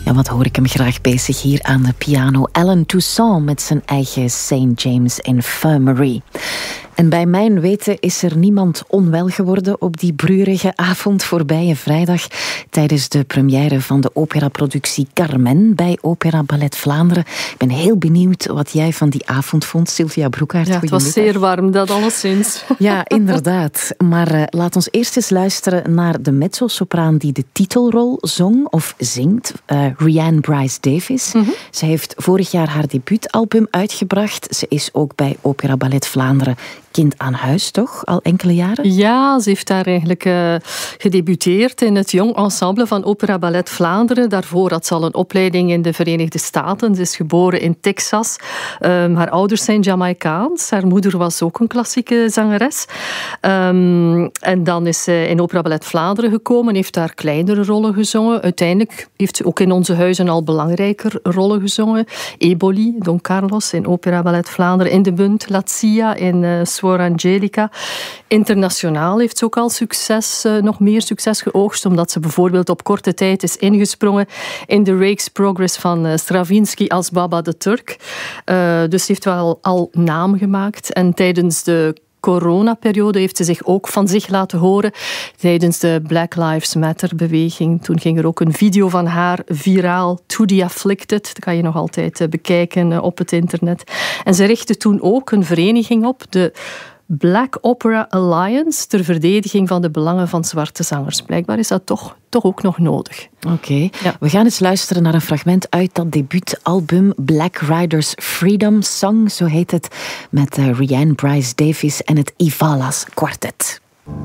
Ja, wat hoor ik hem graag bezig hier aan de piano. Alan Toussaint met zijn eigen St. James Infirmary. En bij mijn weten is er niemand onwel geworden op die bruurige avond voorbije vrijdag tijdens de première van de operaproductie Carmen bij Opera Ballet Vlaanderen. Ik ben heel benieuwd wat jij van die avond vond, Sylvia Broekaert. Ja, het was zeer warm, dat alleszins. Ja, inderdaad. Maar laat ons eerst eens luisteren naar de mezzosopraan die de titelrol zong of zingt, Rianne Bryce Davis. Ze heeft vorig jaar haar debuutalbum uitgebracht. Ze is ook bij Opera Ballet Vlaanderen kind aan huis, toch? Al enkele jaren? Ja, ze heeft daar eigenlijk gedebuteerd in het jong ensemble van Opera Ballet Vlaanderen. Daarvoor had ze al een opleiding in de Verenigde Staten. Ze is geboren in Texas. Haar ouders zijn Jamaicaans. Haar moeder was ook een klassieke zangeres. En dan is ze in Opera Ballet Vlaanderen gekomen, heeft daar kleinere rollen gezongen. Uiteindelijk heeft ze ook in onze huizen al belangrijker rollen gezongen. Eboli, Don Carlos in Opera Ballet Vlaanderen. In de Bund, Lazia in Suor Angelica. Internationaal heeft ze ook al nog meer succes geoogst, omdat ze bijvoorbeeld op korte tijd is ingesprongen in de Rake's Progress van Stravinsky als Baba de Turk. Dus ze heeft wel al naam gemaakt. En tijdens de coronaperiode heeft ze zich ook van zich laten horen tijdens de Black Lives Matter-beweging. Toen ging er ook een video van haar viraal, To the Afflicted. Dat kan je nog altijd bekijken op het internet. En ze richtte toen ook een vereniging op, de Black Opera Alliance, ter verdediging van de belangen van zwarte zangers. Blijkbaar is dat toch ook nog nodig. Oké. Ja. We gaan eens luisteren naar een fragment uit dat debuutalbum Black Riders Freedom Song, zo heet het, met Rianne Bryce Davis en het Ivalas Quartet.